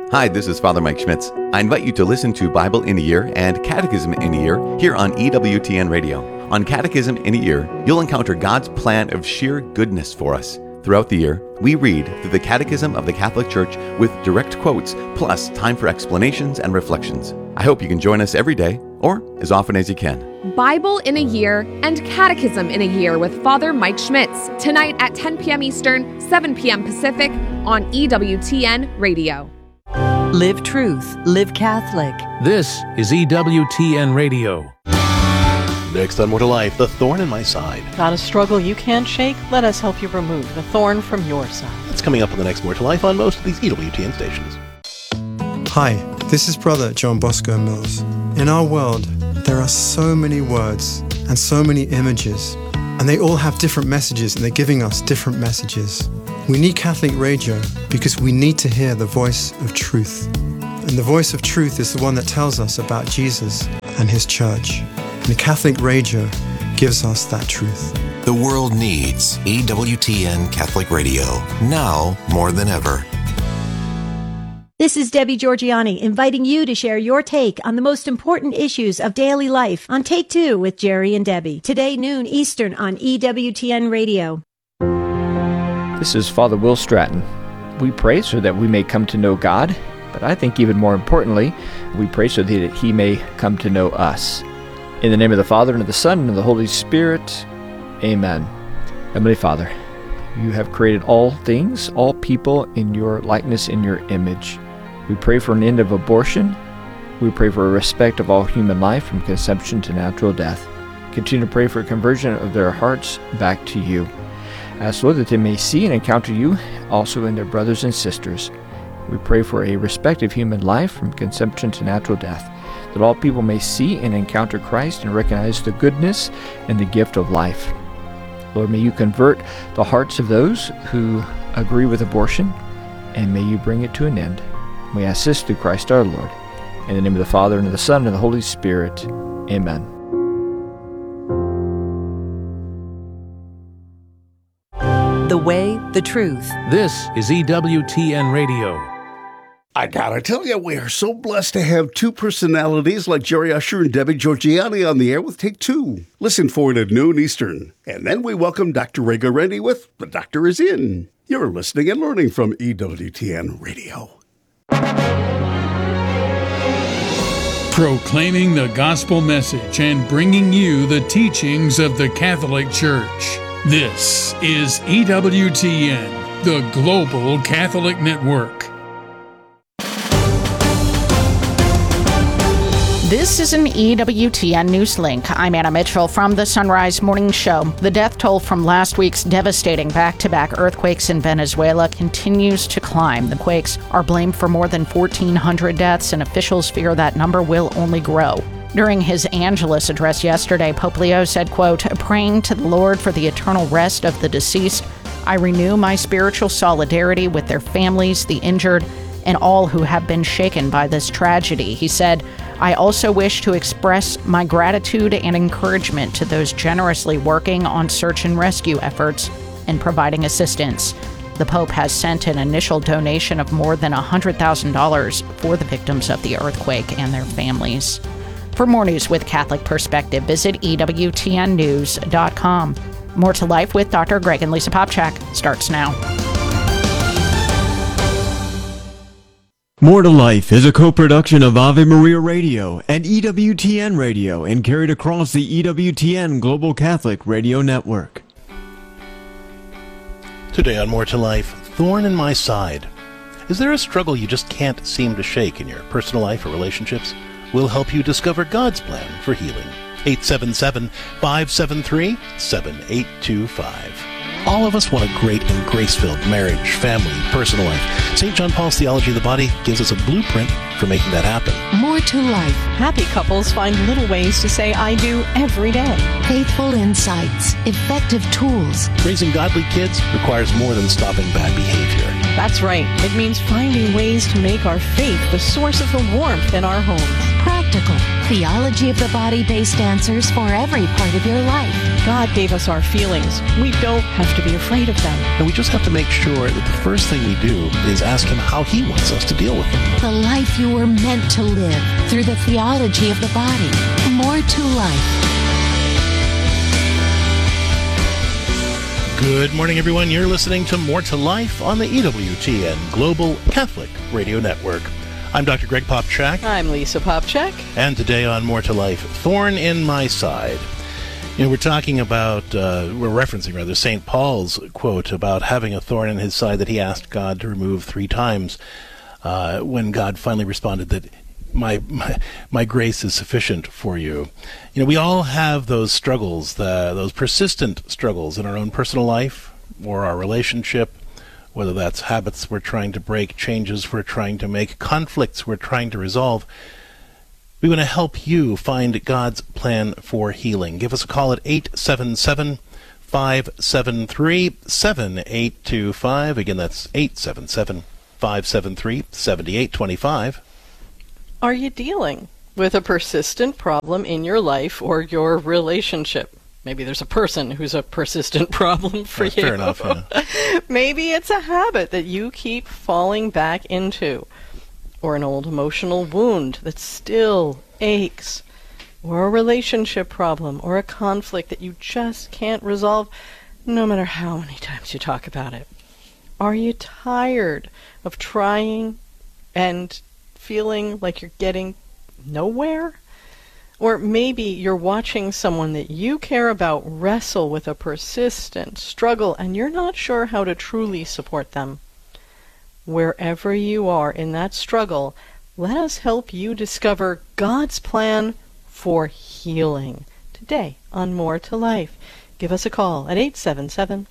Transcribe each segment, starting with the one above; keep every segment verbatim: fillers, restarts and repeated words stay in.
Hi, this is Father Mike Schmitz. I invite you to listen to Bible in a Year and Catechism in a Year here on E W T N Radio. On Catechism in a Year, you'll encounter God's plan of sheer goodness for us. Throughout the year, we read through the Catechism of the Catholic Church with direct quotes, plus time for explanations and reflections. I hope you can join us every day, or as often as you can. Bible in a Year and Catechism in a Year with Father Mike Schmitz, tonight at ten p.m. Eastern, seven p.m. Pacific on E W T N Radio. Live truth, live Catholic. This is E W T N Radio. Next on More to Life, the thorn in my side. Got a struggle you can't shake? Let us help you remove the thorn from your side. That's coming up on the next More to Life on most of these E W T N stations. Hi, this is Brother John Bosco Mills. In our world, there are so many words and so many images, and they all have different messages, and they're giving us different messages. We need Catholic radio because we need to hear the voice of truth. And the voice of truth is the one that tells us about Jesus and his church. And Catholic radio gives us that truth. The world needs E W T N Catholic Radio, now more than ever. This is Debbie Georgiani, inviting you to share your take on the most important issues of daily life on Take Two with Jerry and Debbie. Today, noon Eastern on E W T N Radio. This is Father Will Stratton. We pray so that we may come to know God, but I think even more importantly, we pray so that he may come to know us. In the name of the Father, and of the Son, and of the Holy Spirit, amen. Heavenly Father, you have created all things, all people in your likeness, in your image. We pray for an end of abortion. We pray for a respect of all human life from conception to natural death. Continue to pray for a conversion of their hearts back to you. Ask, Lord, that they may see and encounter you also in their brothers and sisters. We pray for a respect of human life from conception to natural death, that all people may see and encounter Christ and recognize the goodness and the gift of life. Lord, may you convert the hearts of those who agree with abortion, and may you bring it to an end. We ask this through Christ our Lord. In the name of the Father, and of the Son, and of the Holy Spirit. Amen. The way, the truth. This is E W T N Radio. I gotta tell you, we are so blessed to have two personalities like Jerry Usher and Debbie Georgiani on the air with Take Two. Listen for it at noon Eastern. And then we welcome Doctor Ray Guarendi with The Doctor Is In. You're listening and learning from E W T N Radio. Proclaiming the gospel message and bringing you the teachings of the Catholic Church. This is E W T N, the Global Catholic Network. This is an E W T N News Link. I'm Anna Mitchell from the Sunrise Morning Show. The death toll from last week's devastating back-to-back earthquakes in Venezuela continues to climb. The quakes are blamed for more than fourteen hundred deaths, and officials fear that number will only grow. During his Angelus address yesterday, Pope Leo said, quote, "Praying to the Lord for the eternal rest of the deceased, I renew my spiritual solidarity with their families, the injured, and all who have been shaken by this tragedy." He said, "I also wish to express my gratitude and encouragement to those generously working on search and rescue efforts and providing assistance." The Pope has sent an initial donation of more than one hundred thousand dollars for the victims of the earthquake and their families. For more news with Catholic Perspective, visit E W T N news dot com. More to Life with Doctor Greg and Lisa Popchak starts now. More to Life is a co-production of Ave Maria Radio and E W T N Radio and carried across the E W T N Global Catholic Radio Network. Today on More to Life, thorn in my side. Is there a struggle you just can't seem to shake in your personal life or relationships? We'll help you discover God's plan for healing. eight seven seven, five seven three, seven eight two five. All of us want a great and grace-filled marriage, family, personal life. Saint John Paul's Theology of the Body gives us a blueprint for making that happen. More to life. Happy couples find little ways to say I do every day. Faithful insights. Effective tools. Raising godly kids requires more than stopping bad behavior. That's right. It means finding ways to make our faith the source of the warmth in our homes. practical, theology of the body-based answers for every part of your life. God gave us our feelings. We don't have to be afraid of them. And we just have to make sure that the first thing we do is ask Him how He wants us to deal with them. The life you were meant to live through the theology of the body. More to life. Good morning, everyone. You're listening to More to Life on the E W T N Global Catholic Radio Network. I'm Doctor Greg Popchak. I'm Lisa Popchak. And today on More to Life, Thorn in My Side. You know, we're talking about, uh, we're referencing rather, Saint Paul's quote about having a thorn in his side that he asked God to remove three times uh, when God finally responded that My, my my grace is sufficient for you. You know, we all have those struggles, the, those persistent struggles in our own personal life or our relationship, whether that's habits we're trying to break, changes we're trying to make, conflicts we're trying to resolve. We want to help you find God's plan for healing. Give us a call at eight seven seven, five seven three, seven eight two five. Again, that's eight seven seven, five seven three, seven eight two five. Are you dealing with a persistent problem in your life or your relationship? Maybe there's a person who's a persistent problem for yeah, you. Fair enough. Yeah. Maybe it's a habit that you keep falling back into, or an old emotional wound that still aches, or a relationship problem, or a conflict that you just can't resolve, no matter how many times you talk about it. Are you tired of trying and feeling like you're getting nowhere? Or maybe you're watching someone that you care about wrestle with a persistent struggle and you're not sure how to truly support them. Wherever you are in that struggle, let us help you discover God's plan for healing. Today on More to Life, give us a call at eight seven seven,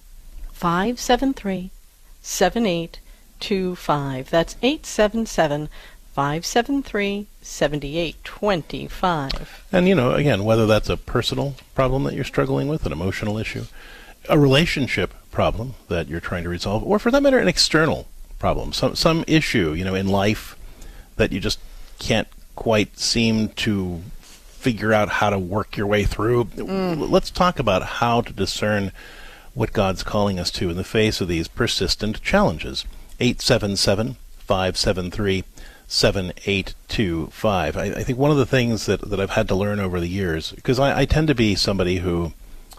five seven three, seven eight two five. That's eight seven seven, five seven three, seven eight two five. And, you know, again, whether that's a personal problem that you're struggling with, an emotional issue, a relationship problem that you're trying to resolve, or for that matter, an external problem, some some issue, you know, in life that you just can't quite seem to figure out how to work your way through. Mm. Let's talk about how to discern what God's calling us to in the face of these persistent challenges. eight seven seven, five seven three, seven eight two five. I, I think one of the things that, that I've had to learn over the years, because I, I tend to be somebody who,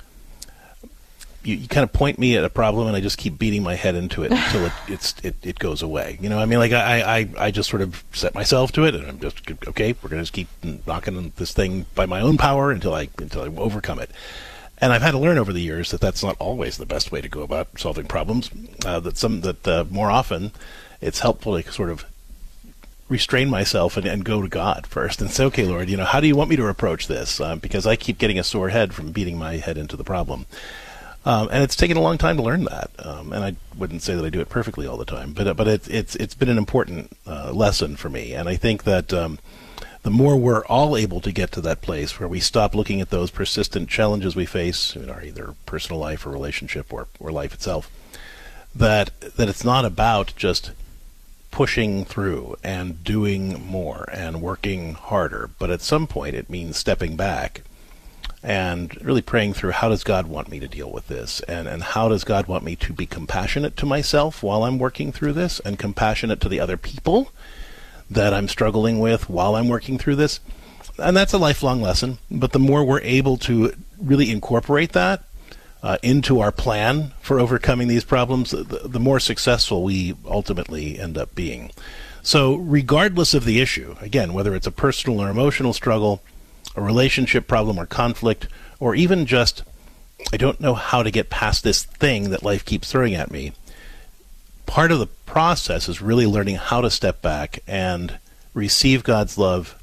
you, you kind of point me at a problem and I just keep beating my head into it until it it's, it, it goes away. You know, I mean, like I, I, I just sort of set myself to it and I'm just, okay, we're going to just keep knocking on this thing by my own power until I until I overcome it. And I've had to learn over the years that that's not always the best way to go about solving problems. Uh, that some that uh, more often it's helpful to sort of restrain myself and, and go to God first and say, okay, Lord, you know, how do you want me to approach this? Um, because I keep getting a sore head from beating my head into the problem. Um, and it's taken a long time to learn that. Um, and I wouldn't say that I do it perfectly all the time, but but it, it's it's been an important uh, lesson for me. And I think that um, the more we're all able to get to that place where we stop looking at those persistent challenges we face in our either personal life or relationship or, or life itself, that that it's not about just pushing through and doing more and working harder, but at some point it means stepping back and really praying through, how does God want me to deal with this? And and how does God want me to be compassionate to myself while I'm working through this, and compassionate to the other people that I'm struggling with while I'm working through this? And that's a lifelong lesson, but the more we're able to really incorporate that uh, into our plan for overcoming these problems, the, the more successful we ultimately end up being. So regardless of the issue, again, whether it's a personal or emotional struggle, a relationship problem or conflict, or even just, I don't know how to get past this thing that life keeps throwing at me, part of the process is really learning how to step back and receive God's love,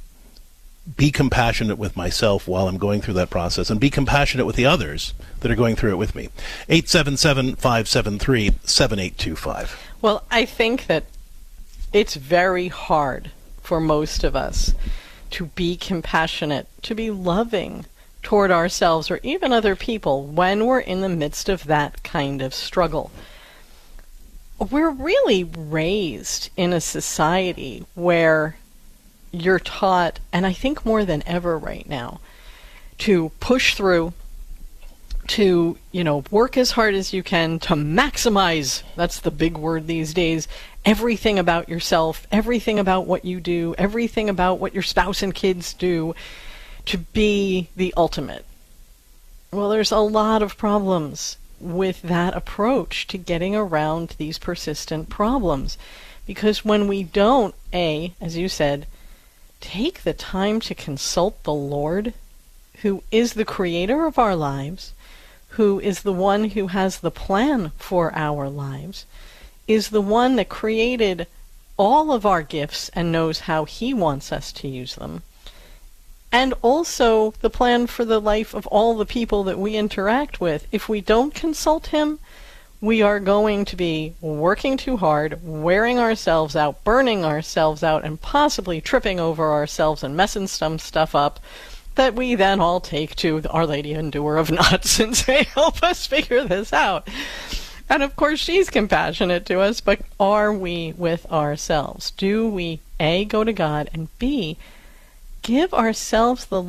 be compassionate with myself while I'm going through that process, and be compassionate with the others that are going through it with me. eight seven seven, five seven three, seven eight two five. Well, I think that it's very hard for most of us to be compassionate, to be loving toward ourselves or even other people when we're in the midst of that kind of struggle. We're really raised in a society where you're taught, and I think more than ever right now, to push through, to, you know, work as hard as you can, to maximize, that's the big word these days, everything about yourself, everything about what you do, everything about what your spouse and kids do, to be the ultimate. Well, there's a lot of problems with that approach to getting around these persistent problems. Because when we don't, A, as you said, take the time to consult the Lord, who is the creator of our lives, who is the one who has the plan for our lives, is the one that created all of our gifts and knows how he wants us to use them, and also the plan for the life of all the people that we interact with. If we don't consult him, we are going to be working too hard, wearing ourselves out, burning ourselves out, and possibly tripping over ourselves and messing some stuff up that we then all take to Our Lady and Doer of Knots and say, help us figure this out. And of course she's compassionate to us, but are we with ourselves? Do we, A, go to God, and B, give ourselves the